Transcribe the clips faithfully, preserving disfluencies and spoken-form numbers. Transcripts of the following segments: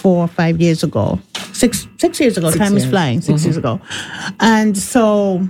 four or five years ago. Six six years ago. Six Time years. is flying. Six Mm-hmm. years ago. And so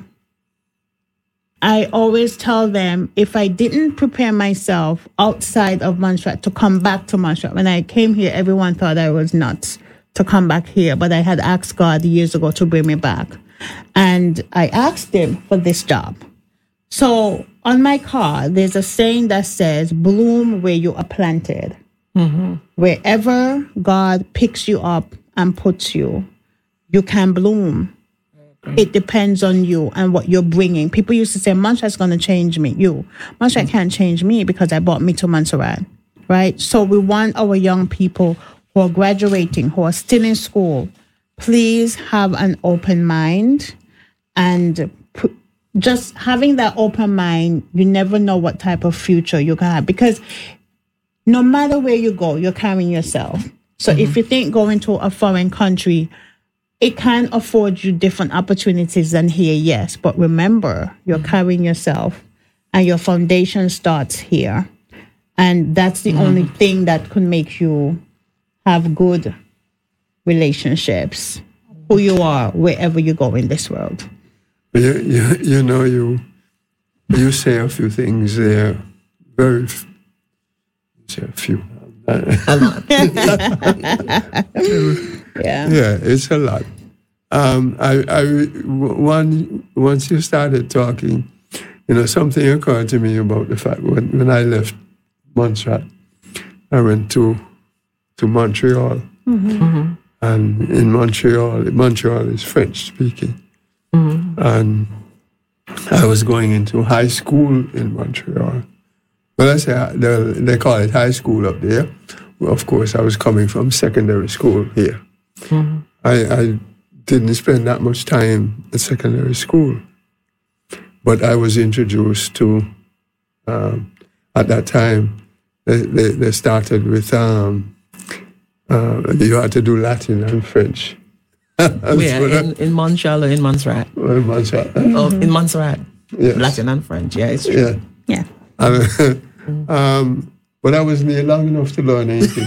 I always tell them, if I didn't prepare myself outside of Montserrat to come back to Montserrat, when I came here, everyone thought I was nuts to come back here. But I had asked God years ago to bring me back. And I asked him for this job. So on my car, there's a saying that says, bloom where you are planted. Mm-hmm. Wherever God picks you up and puts you, you can bloom. It depends on you and what you're bringing. People used to say, Montserrat's going to change me. You. Montserrat can't change me because I brought me to Montserrat, right? So we want our young people who are graduating, who are still in school, please have an open mind. And p- just having that open mind, you never know what type of future you can have. Because no matter where you go, you're carrying yourself. So mm-hmm. if you think going to a foreign country, it can afford you different opportunities than here, yes. But remember, you're mm-hmm. carrying yourself and your foundation starts here. And that's the mm-hmm. only thing that could make you have good relationships, who you are, wherever you go in this world. You, you, you know, you you say a few things there, very, f- say a few. A lot. Yeah. Yeah, it's a lot. Um, I, I, one, once you started talking, you know, something occurred to me about the fact when, when I left Montserrat, I went to to Montreal. Mm-hmm. Mm-hmm. And in Montreal, Montreal is French speaking. Mm-hmm. And I was going into high school in Montreal. Well, I say they, they call it high school up there. Well, of course, I was coming from secondary school here. Mm-hmm. I, I didn't spend that much time at secondary school. But I was introduced to, um, at that time, they, they, they started with, um, uh, you had to do Latin and French. Where? In, in Montreal or in Montserrat? Well, Montserrat. Oh, in Montserrat. Yes. Latin and French, yeah, it's true. Yeah. Yeah. And, um, but I wasn't here long enough to learn anything.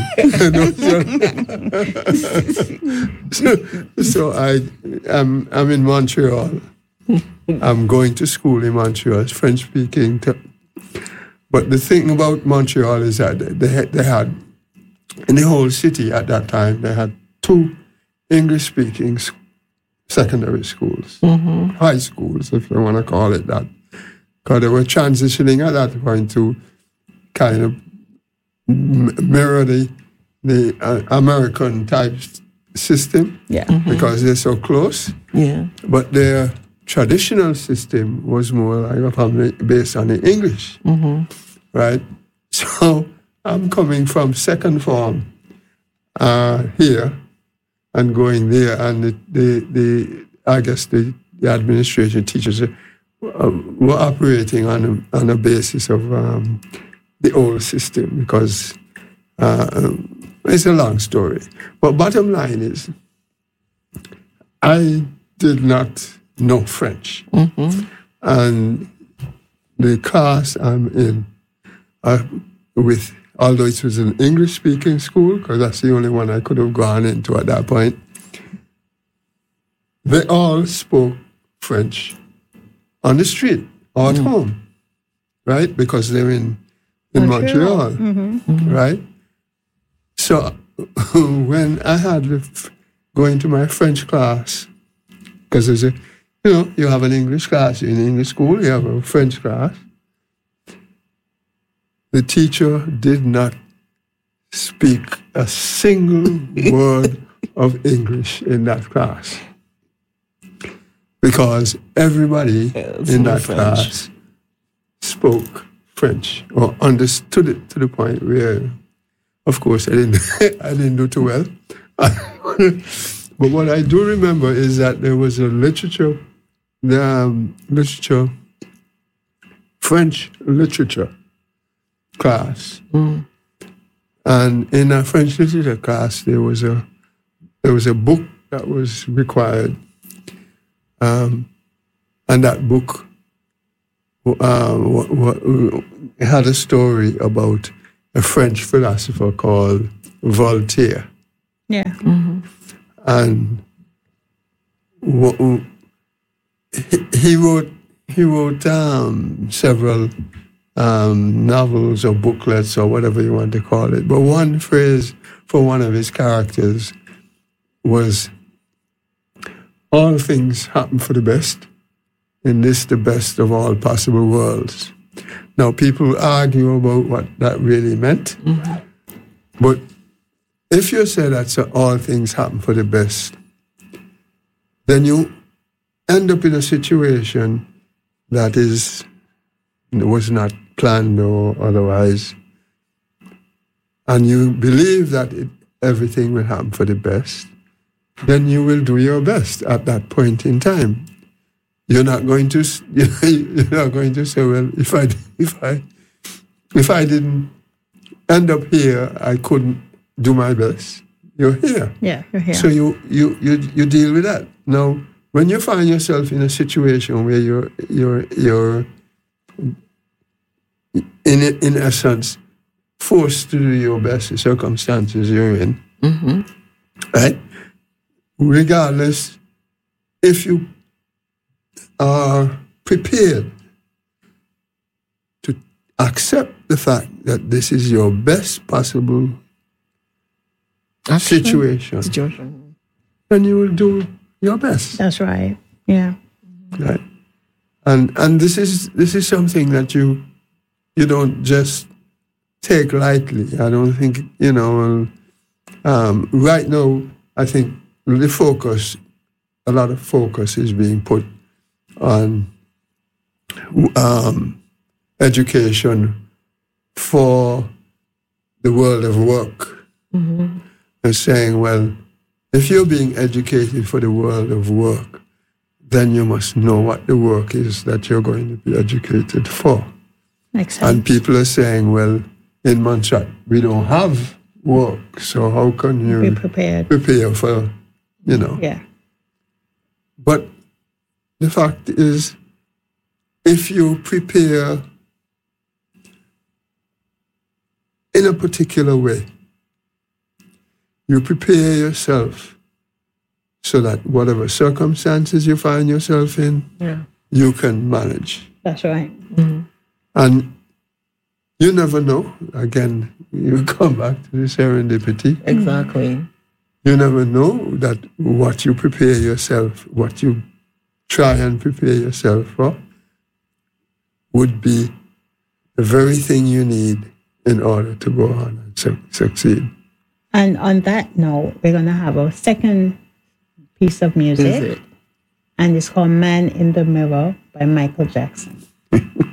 so, so I, I'm, I'm in Montreal. I'm going to school in Montreal. It's French speaking. T- but the thing about Montreal is that they had, they had, in the whole city at that time, they had two English-speaking secondary schools, Mm-hmm. high schools, if you want to call it that. Because they were transitioning at that point to kind of m- mirror the, the uh, American type system, Yeah. Mm-hmm. because they're so close. Yeah. But their traditional system was more like upon the, based on the English, Mm-hmm. right? So I'm coming from second form uh, here and going there, and the, the, the I guess the, the administration teachers uh, were operating on a, on a basis of um, the old system, because uh, um, it's a long story. But bottom line is, I did not know French. Mm-hmm. And the class I'm in, uh, with, although it was an English-speaking school, because that's the only one I could have gone into at that point, they all spoke French on the street or at Mm. home, right? Because they're in, in Montreal, Montreal. Mm-hmm. Mm-hmm. right? So when I had the f- going to my French class, because there's a, you know, you have an English class in English school, you have a French class. The teacher did not speak a single word of English in that class, because everybody It's in no that French. class spoke French or understood it to the point where, of course, I didn't, I didn't do too well. But what I do remember is that there was a literature, the um, literature, French literature class, Mm. and in a French literature class there was a there was a book that was required, um, and that book uh, w- w- had a story about a French philosopher called Voltaire. Yeah. Mm-hmm. And w- he, he wrote he wrote um, several um, novels or booklets or whatever you want to call it. But one phrase for one of his characters was, "All things happen for the best. In this, the best of all possible worlds." Now, people argue about what that really meant. Mm-hmm. But if you say that so all things happen for the best, then you end up in a situation that is was not planned or otherwise, and you believe that it, everything will happen for the best, then you will do your best at that point in time. You're not going to you're not going to say, well, if I if I if I didn't end up here, I couldn't do my best. You're here. Yeah, you're here. So you, you, you, you deal with that. Now, when you find yourself in a situation where you're you're you're in in essence forced to do your best, the circumstances you're in, Mm-hmm. right? Regardless, if you are prepared to accept the fact that this is your best possible Action. situation, Situation. then you will do your best. That's right. Yeah. Right. And and this is this is something that you you don't just take lightly. I don't think, you know, um, right now, I think the focus, a lot of focus is being put on um, education for the world of work. Mm-hmm. And saying, well, if you're being educated for the world of work, then you must know what the work is that you're going to be educated for. Makes sense. And people are saying, well, in Montserrat, we don't have work, so how can you Be prepared. prepare for, you know? Yeah. But the fact is, if you prepare in a particular way, you prepare yourself so that whatever circumstances you find yourself in, Yeah. you can manage. That's right. Mm-hmm. And you never know. Again, you come back to the serendipity. Exactly. You never know that what you prepare yourself, what you try and prepare yourself for, would be the very thing you need in order to go on and su- succeed. And on that note, we're going to have a second piece of music, Is it? and it's called Man in the Mirror by Michael Jackson.